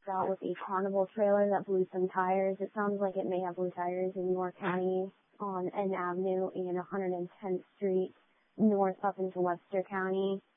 out with a Carnival trailer that blew some tires. It sounds like it may have blew tires in York County on N Avenue and 110th Street north up into Webster County.